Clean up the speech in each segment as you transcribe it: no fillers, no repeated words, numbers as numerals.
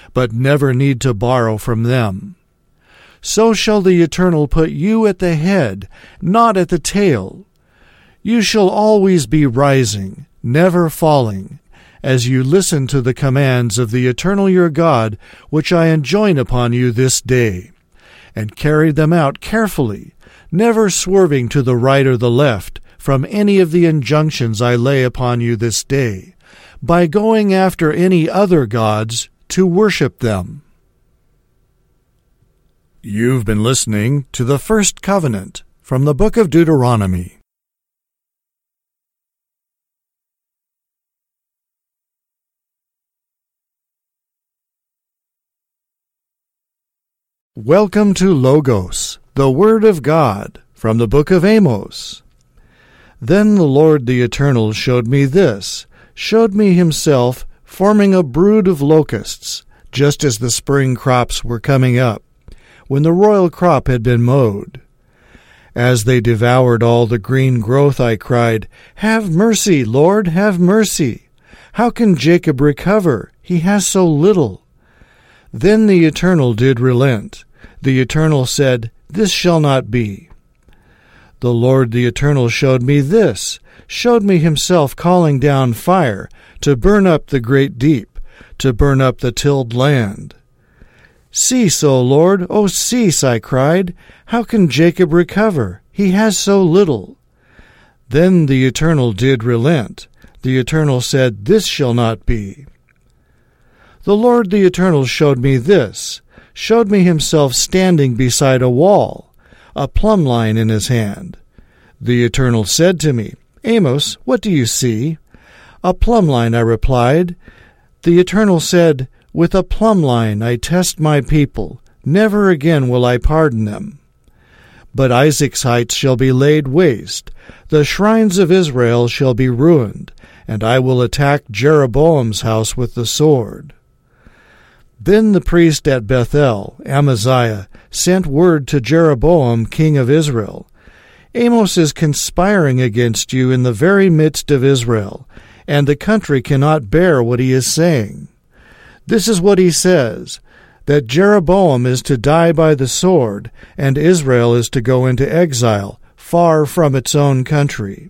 but never need to borrow from them. So shall the Eternal put you at the head, not at the tail. You shall always be rising, never falling, as you listen to the commands of the Eternal your God, which I enjoin upon you this day, and carry them out carefully, never swerving to the right or the left from any of the injunctions I lay upon you this day, by going after any other gods to worship them. You've been listening to the First Covenant from the Book of Deuteronomy. Welcome to Logos, the Word of God, from the Book of Amos. Then the Lord the Eternal showed me himself forming a brood of locusts, just as the spring crops were coming up, when the royal crop had been mowed. As they devoured all the green growth, I cried, "Have mercy, Lord, have mercy! How can Jacob recover? He has so little." Then the Eternal did relent. The Eternal said, "This shall not be." The Lord the Eternal showed me himself calling down fire to burn up the great deep, to burn up the tilled land. "Cease, O Lord, O cease," I cried. "How can Jacob recover? He has so little." Then the Eternal did relent. The Eternal said, "This shall not be." The Lord the Eternal showed me himself standing beside a wall, a plumb line in his hand. The Eternal said to me, "Amos, what do you see?" "A plumb line," I replied. The Eternal said, "With a plumb line I test my people. Never again will I pardon them. But Isaac's heights shall be laid waste. The shrines of Israel shall be ruined, and I will attack Jeroboam's house with the sword." Then the priest at Bethel, Amaziah, sent word to Jeroboam, king of Israel, "Amos is conspiring against you in the very midst of Israel, and the country cannot bear what he is saying. This is what he says, that Jeroboam is to die by the sword, and Israel is to go into exile, far from its own country."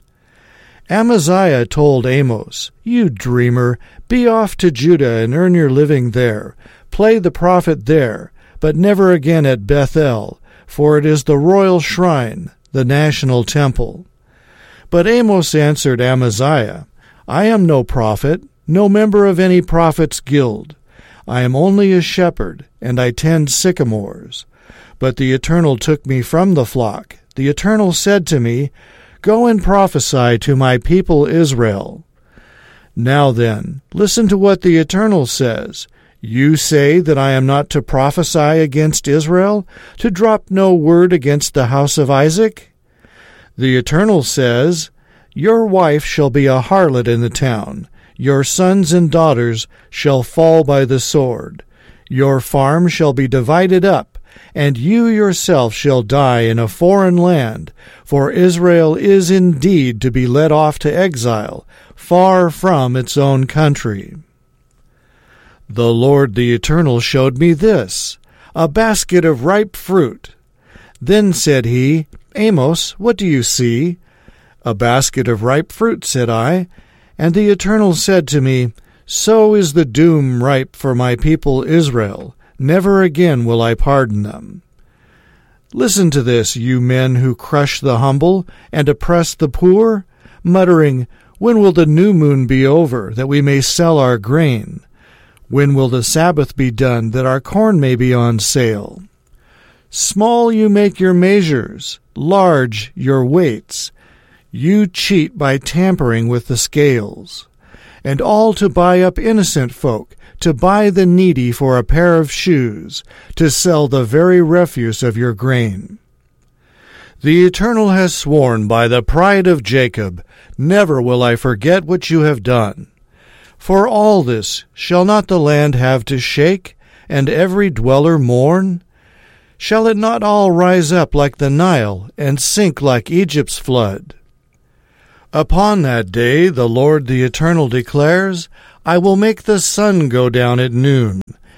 Amaziah told Amos, "You dreamer, be off to Judah and earn your living there. Play the prophet there, but never again at Bethel, for it is the royal shrine, the national temple." But Amos answered Amaziah, "I am no prophet, no member of any prophet's guild. I am only a shepherd, and I tend sycamores. But the Eternal took me from the flock. The Eternal said to me, 'Go and prophesy to my people Israel.' Now then, listen to what the Eternal says. You say that I am not to prophesy against Israel, to drop no word against the house of Isaac? The Eternal says, 'Your wife shall be a harlot in the town. Your sons and daughters shall fall by the sword. Your farm shall be divided up, and you yourself shall die in a foreign land, for Israel is indeed to be led off to exile, far from its own country.' The Lord the Eternal showed me a basket of ripe fruit. Then said he, 'Amos, what do you see?' 'A basket of ripe fruit,' said I. And the Eternal said to me, 'So is the doom ripe for my people Israel. Never again will I pardon them.' Listen to this, you men who crush the humble and oppress the poor, muttering, 'When will the new moon be over, that we may sell our grain? When will the Sabbath be done, that our corn may be on sale?' Small you make your measures, large your weights. You cheat by tampering with the scales. And all to buy up innocent folk, to buy the needy for a pair of shoes, to sell the very refuse of your grain. The Eternal has sworn by the pride of Jacob, never will I forget what you have done. For all this shall not the land have to shake, and every dweller mourn? Shall it not all rise up like the Nile, and sink like Egypt's flood? Upon that day the Lord the Eternal declares, I will make the sun go down at noon,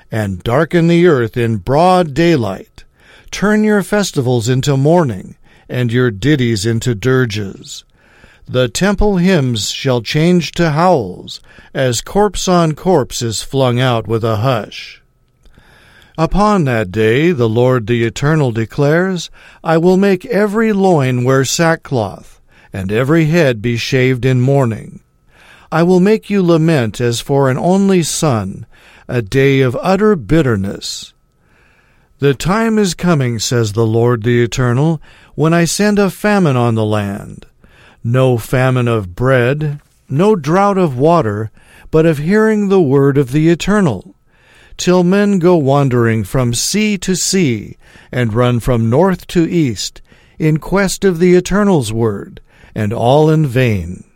and darken the earth in broad daylight. Turn your festivals into mourning, and your ditties into dirges. The temple hymns shall change to howls, as corpse on corpse is flung out with a hush. Upon that day, the Lord the Eternal declares, I will make every loin wear sackcloth, and every head be shaved in mourning. I will make you lament as for an only son, a day of utter bitterness. The time is coming, says the Lord the Eternal, when I send a famine on the land. No famine of bread, no drought of water, but of hearing the word of the Eternal, till men go wandering from sea to sea, and run from north to east, in quest of the Eternal's word, and all in vain.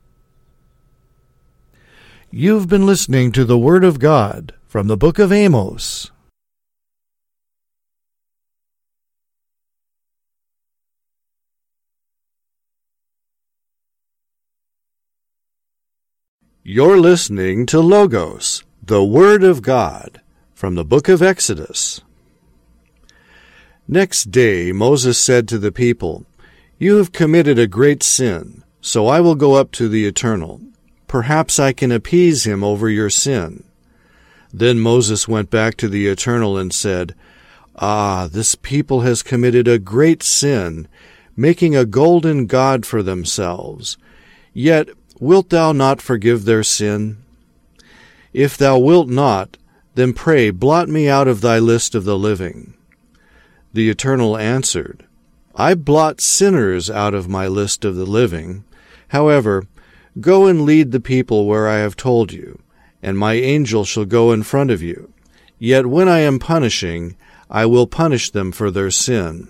You've been listening to the Word of God from the book of Amos. You're listening to Logos, the Word of God, from the book of Exodus. Next day Moses said to the people, You have committed a great sin, so I will go up to the Eternal. Perhaps I can appease him over your sin. Then Moses went back to the Eternal and said, this people has committed a great sin, making a golden god for themselves. Yet wilt thou not forgive their sin? If thou wilt not, then pray, blot me out of thy list of the living. The Eternal answered, I blot sinners out of my list of the living. However, go and lead the people where I have told you, and my angel shall go in front of you. Yet when I am punishing, I will punish them for their sin.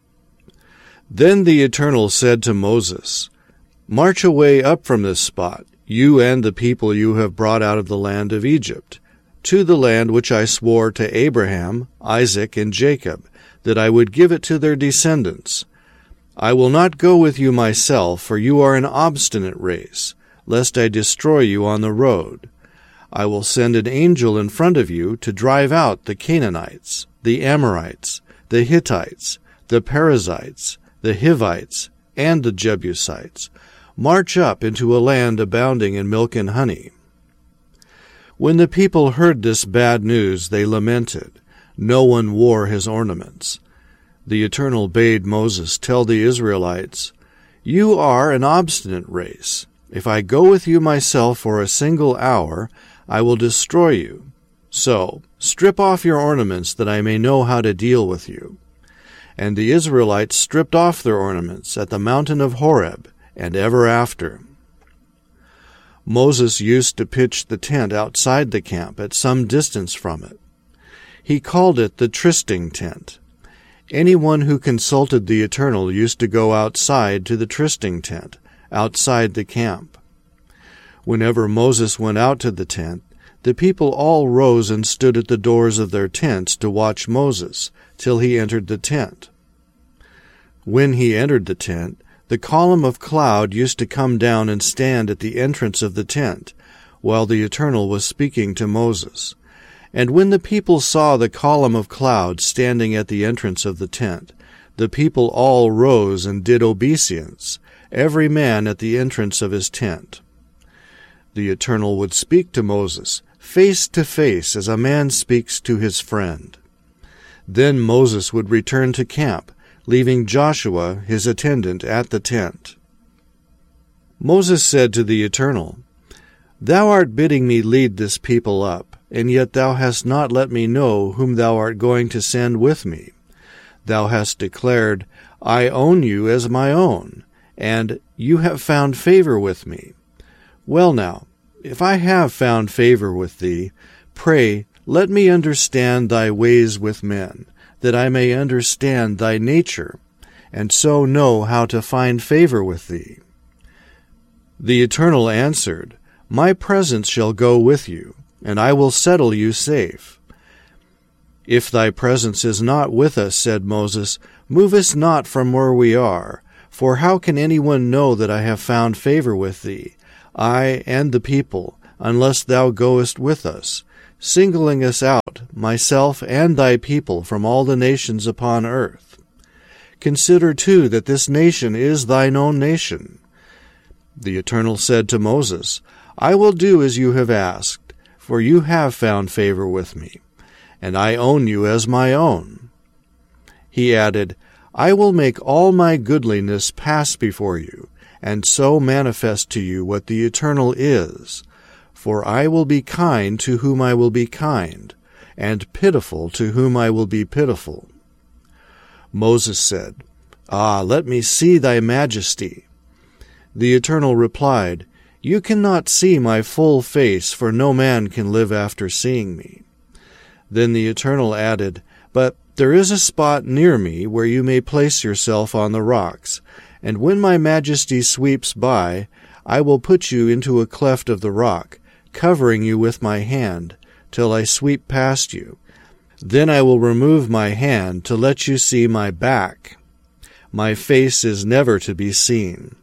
Then the Eternal said to Moses, March away up from this spot, you and the people you have brought out of the land of Egypt, to the land which I swore to Abraham, Isaac, and Jacob, that I would give it to their descendants. I will not go with you myself, for you are an obstinate race, lest I destroy you on the road. I will send an angel in front of you to drive out the Canaanites, the Amorites, the Hittites, the Perizzites, the Hivites, and the Jebusites. March up into a land abounding in milk and honey. When the people heard this bad news, they lamented. No one wore his ornaments. The Eternal bade Moses tell the Israelites, You are an obstinate race. If I go with you myself for a single hour, I will destroy you. So, strip off your ornaments that I may know how to deal with you. And the Israelites stripped off their ornaments at the mountain of Horeb, and ever after. Moses used to pitch the tent outside the camp at some distance from it. He called it the trysting tent. Anyone who consulted the Eternal used to go outside to the trysting tent, outside the camp. Whenever Moses went out to the tent, the people all rose and stood at the doors of their tents to watch Moses, till he entered the tent. When he entered the tent, the column of cloud used to come down and stand at the entrance of the tent, while the Eternal was speaking to Moses. And when the people saw the column of cloud standing at the entrance of the tent, the people all rose and did obeisance, every man at the entrance of his tent. The Eternal would speak to Moses, face to face, as a man speaks to his friend. Then Moses would return to camp, leaving Joshua, his attendant, at the tent. Moses said to the Eternal, Thou art bidding me lead this people up, and yet thou hast not let me know whom thou art going to send with me. Thou hast declared, I own you as my own, and you have found favor with me. Well now, if I have found favor with thee, pray, let me understand thy ways with men, that I may understand thy nature, and so know how to find favor with thee. The Eternal answered, My presence shall go with you, and I will settle you safe. If thy presence is not with us, said Moses, move us not from where we are, for how can anyone know that I have found favor with thee, I and the people, unless thou goest with us, singling us out, myself, and thy people from all the nations upon earth. Consider, too, that this nation is thine own nation. The Eternal said to Moses, I will do as you have asked, for you have found favor with me, and I own you as my own. He added, I will make all my goodliness pass before you, and so manifest to you what the Eternal is. For I will be kind to whom I will be kind, and pitiful to whom I will be pitiful. Moses said, let me see thy majesty. The Eternal replied, You cannot see my full face, for no man can live after seeing me. Then the Eternal added, But there is a spot near me where you may place yourself on the rocks, and when my majesty sweeps by, I will put you into a cleft of the rock, covering you with my hand, till I sweep past you. Then I will remove my hand to let you see my back. My face is never to be seen.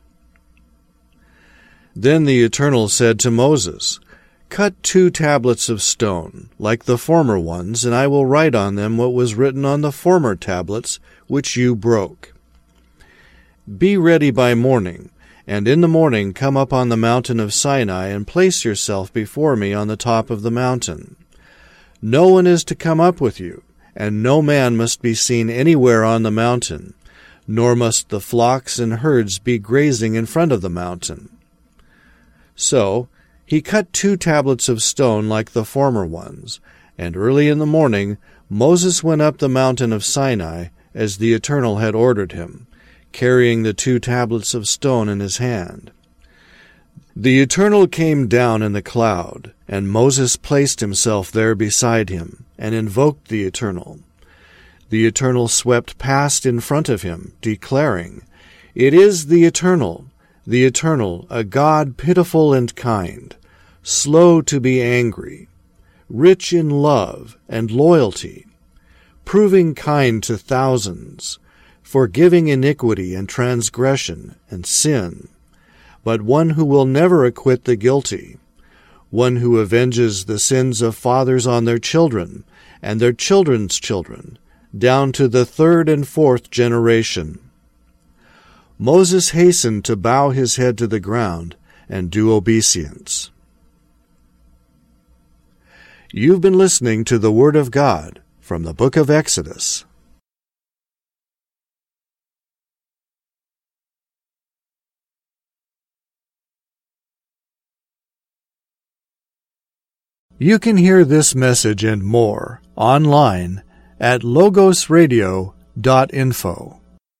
Then the Eternal said to Moses, Cut 2 tablets of stone, like the former ones, and I will write on them what was written on the former tablets, which you broke. Be ready by morning, and in the morning come up on the mountain of Sinai, and place yourself before me on the top of the mountain. No one is to come up with you, and no man must be seen anywhere on the mountain, nor must the flocks and herds be grazing in front of the mountain. So he cut 2 tablets of stone like the former ones, and early in the morning Moses went up the mountain of Sinai, as the Eternal had ordered him, carrying the 2 tablets of stone in his hand. The Eternal came down in the cloud, and Moses placed himself there beside him, and invoked the Eternal. The Eternal swept past in front of him, declaring, It is the Eternal, a God pitiful and kind, slow to be angry, rich in love and loyalty, proving kind to thousands, forgiving iniquity and transgression and sin, but one who will never acquit the guilty, one who avenges the sins of fathers on their children and their children's children, down to the 3rd and 4th generation. Moses hastened to bow his head to the ground and do obeisance. You've been listening to the Word of God from the book of Exodus. You can hear this message and more online at logosradio.info.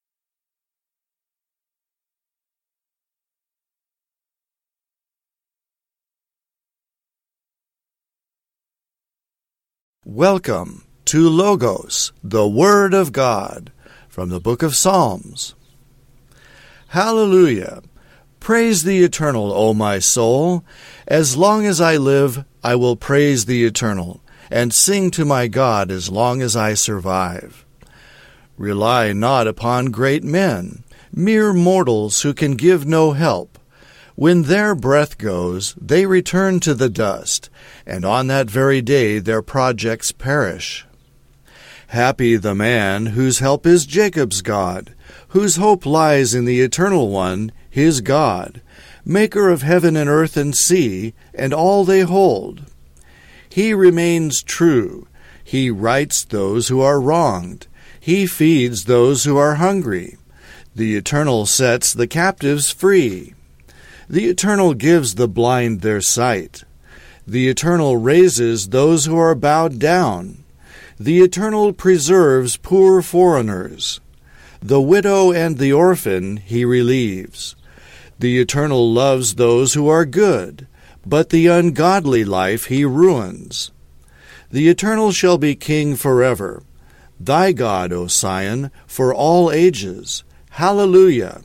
Welcome to Logos, the Word of God, from the book of Psalms. Hallelujah! Praise the Eternal, O my soul. As long as I live, I will praise the Eternal, and sing to my God as long as I survive. Rely not upon great men, mere mortals who can give no help. When their breath goes, they return to the dust, and on that very day their projects perish. Happy the man whose help is Jacob's God, whose hope lies in the Eternal One, his God, maker of heaven and earth and sea, and all they hold. He remains true. He rights those who are wronged. He feeds those who are hungry. The Eternal sets the captives free. The Eternal gives the blind their sight. The Eternal raises those who are bowed down. The Eternal preserves poor foreigners. The widow and the orphan he relieves. The Eternal loves those who are good, but the ungodly life he ruins. The Eternal shall be king forever. Thy God, O Sion, for all ages. Hallelujah!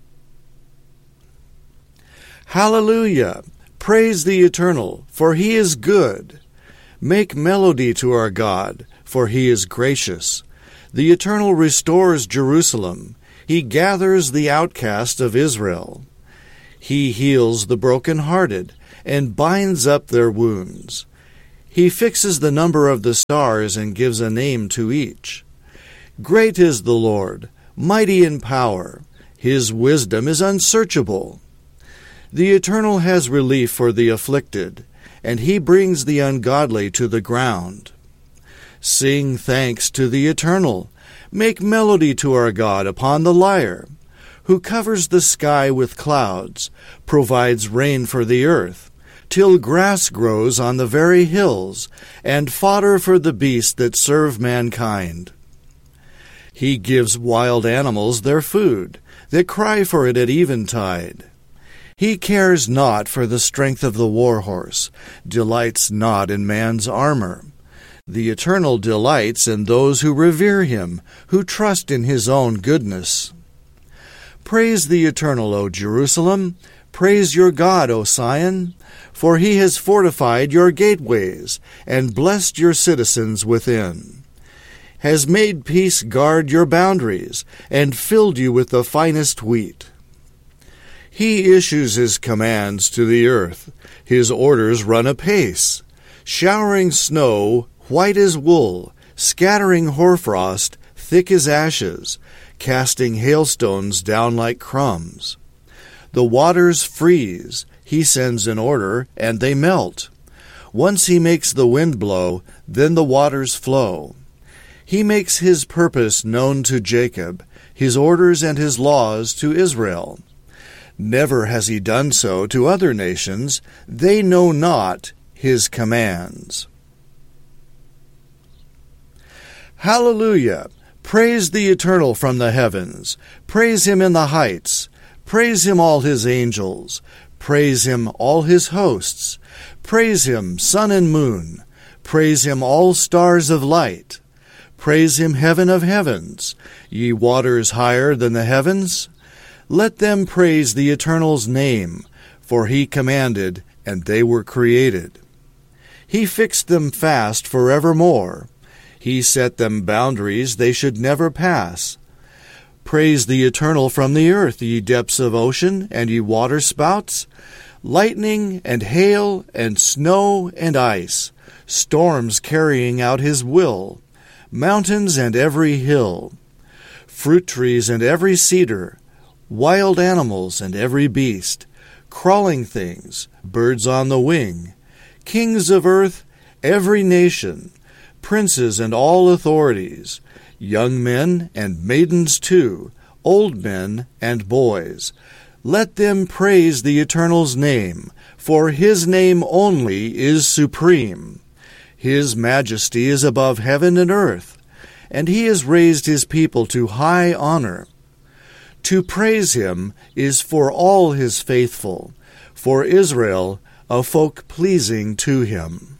Hallelujah! Praise the Eternal, for he is good. Make melody to our God, for he is gracious. The Eternal restores Jerusalem. He gathers the outcast of Israel. He heals the broken-hearted and binds up their wounds. He fixes the number of the stars and gives a name to each. Great is the Lord, mighty in power. His wisdom is unsearchable. The Eternal has relief for the afflicted, and he brings the ungodly to the ground. Sing thanks to the Eternal. Make melody to our God upon the lyre, who covers the sky with clouds, provides rain for the earth, till grass grows on the very hills, and fodder for the beasts that serve mankind. He gives wild animals their food, that cry for it at eventide. He cares not for the strength of the war horse, delights not in man's armor. The Eternal delights in those who revere him, who trust in his own goodness. Praise the Eternal, O Jerusalem. Praise your God, O Sion, for he has fortified your gateways, and blessed your citizens within. Has made peace guard your boundaries, and filled you with the finest wheat. He issues his commands to the earth. His orders run apace, showering snow white as wool, scattering hoarfrost thick as ashes, casting hailstones down like crumbs. The waters freeze. He sends an order, and they melt. Once he makes the wind blow, then the waters flow. He makes his purpose known to Jacob, his orders and his laws to Israel. Never has he done so to other nations. They know not his commands. Hallelujah! Praise the Eternal from the heavens. Praise him in the heights. Praise him, all his angels. Praise him, all his hosts. Praise him, sun and moon. Praise him, all stars of light. Praise him, heaven of heavens, ye waters higher than the heavens. Let them praise the Eternal's name, for he commanded, and they were created. He fixed them fast forevermore. He set them boundaries they should never pass. Praise the Eternal from the earth, ye depths of ocean, and ye waterspouts, lightning and hail and snow and ice, storms carrying out his will, mountains and every hill, fruit trees and every cedar, wild animals and every beast, crawling things, birds on the wing, kings of earth, every nation, princes and all authorities, young men and maidens too, old men and boys. Let them praise the Eternal's name, for his name only is supreme. His majesty is above heaven and earth, and he has raised his people to high honor. To praise him is for all his faithful, for Israel a folk pleasing to him.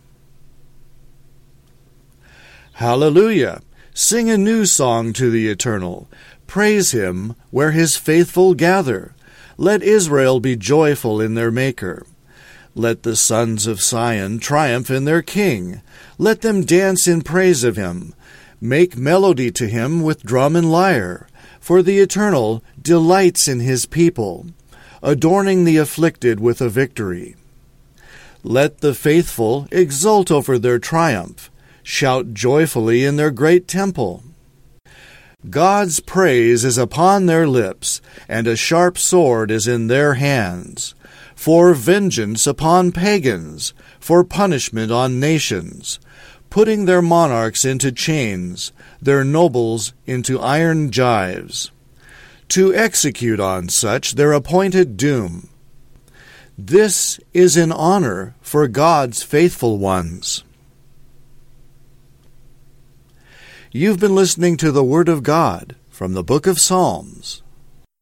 Hallelujah! Sing a new song to the Eternal. Praise him where his faithful gather. Let Israel be joyful in their Maker. Let the sons of Sion triumph in their King. Let them dance in praise of him. Make melody to him with drum and lyre. For the Eternal delights in his people, adorning the afflicted with a victory. Let the faithful exult over their triumph. Shout joyfully in their great temple. God's praise is upon their lips, and a sharp sword is in their hands, for vengeance upon pagans, for punishment on nations, putting their monarchs into chains, their nobles into iron gyves, to execute on such their appointed doom. This is an honor for God's faithful ones. You've been listening to the Word of God from the Book of Psalms.